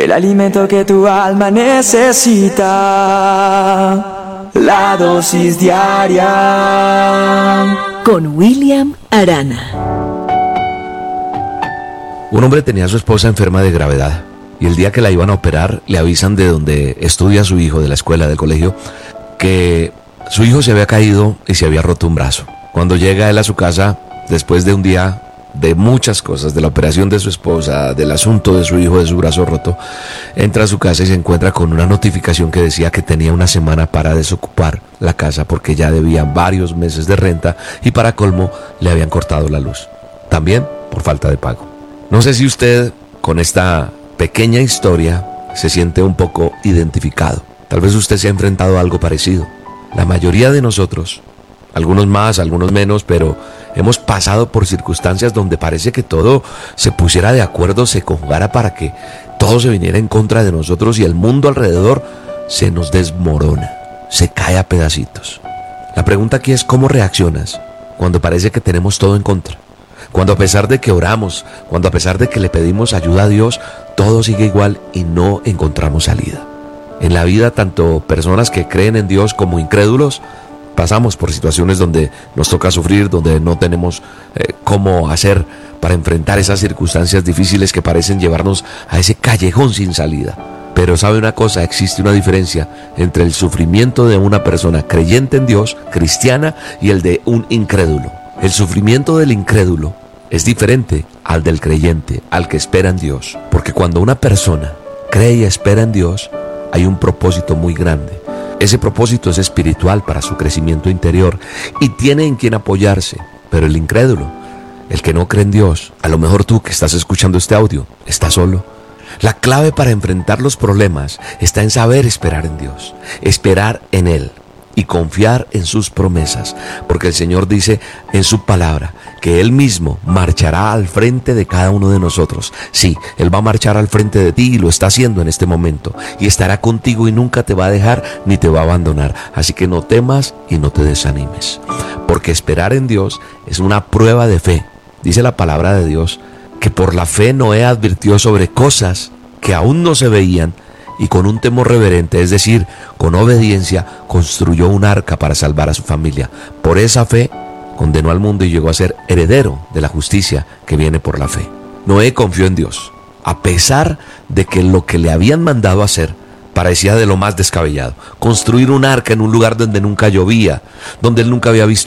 el alimento que tu alma necesita, la dosis diaria. Con William Arana. Un hombre tenía a su esposa enferma de gravedad y el día que la iban a operar le avisan de donde estudia su hijo, de la escuela, del colegio, que su hijo se había caído y se había roto un brazo. Cuando llega él a su casa, después de un día de muchas cosas, de la operación de su esposa, del asunto de su hijo, de su brazo roto, entra a su casa y se encuentra con una notificación que decía que tenía una semana para desocupar la casa porque ya debía varios meses de renta y para colmo le habían cortado la luz, también por falta de pago. No sé si usted con esta pequeña historia se siente un poco identificado. Tal vez usted se ha enfrentado a algo parecido. La mayoría de nosotros, algunos más, algunos menos, pero hemos pasado por circunstancias donde parece que todo se pusiera de acuerdo, se conjugara para que todo se viniera en contra de nosotros y el mundo alrededor se nos desmorona, se cae a pedacitos. La pregunta aquí es: ¿cómo reaccionas cuando parece que tenemos todo en contra? Cuando a pesar de que oramos, cuando a pesar de que le pedimos ayuda a Dios, todo sigue igual y no encontramos salida. En la vida, tanto personas que creen en Dios como incrédulos, pasamos por situaciones donde nos toca sufrir, donde no tenemos cómo hacer para enfrentar esas circunstancias difíciles que parecen llevarnos a ese callejón sin salida. Pero ¿sabe una cosa? Existe una diferencia entre el sufrimiento de una persona creyente en Dios, cristiana, y el de un incrédulo. El sufrimiento del incrédulo es diferente al del creyente, al que espera en Dios. Porque cuando una persona cree y espera en Dios, hay un propósito muy grande. Ese propósito es espiritual para su crecimiento interior y tiene en quien apoyarse. Pero el incrédulo, el que no cree en Dios, a lo mejor tú que estás escuchando este audio, estás solo. La clave para enfrentar los problemas está en saber esperar en Dios, esperar en Él y confiar en sus promesas, porque el Señor dice en su palabra que Él mismo marchará al frente de cada uno de nosotros. Sí, Él va a marchar al frente de ti y lo está haciendo en este momento y estará contigo y nunca te va a dejar ni te va a abandonar. Así que no temas y no te desanimes, porque esperar en Dios es una prueba de fe. Dice la palabra de Dios que por la fe Noé advirtió sobre cosas que aún no se veían y con un temor reverente, es decir, con obediencia, construyó un arca para salvar a su familia. Por esa fe condenó al mundo y llegó a ser heredero de la justicia que viene por la fe. Noé confió en Dios, a pesar de que lo que le habían mandado hacer parecía de lo más descabellado. Construir un arca en un lugar donde nunca llovía, donde él nunca había visto